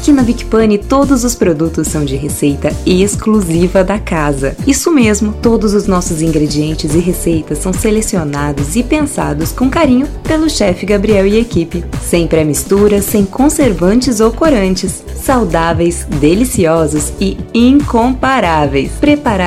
Aqui na Vic Pane, todos os produtos são de receita exclusiva da casa. Isso mesmo, todos os nossos ingredientes e receitas são selecionados e pensados com carinho pelo chefe Gabriel e equipe. Sem pré-mistura, sem conservantes ou corantes. Saudáveis, deliciosos e incomparáveis. Preparados